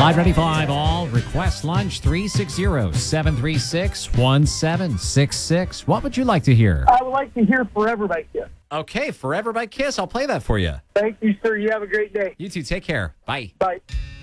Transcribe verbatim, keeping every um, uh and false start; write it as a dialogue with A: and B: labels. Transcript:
A: Line Ready five all. Request lunch three six zero, seven three six, one seven six six. What would you like to hear?
B: I would like to hear Forever by Kiss.
A: Okay, Forever by Kiss. I'll play that for you.
B: Thank you, sir. You have a great day.
A: You too. Take care. Bye.
B: Bye.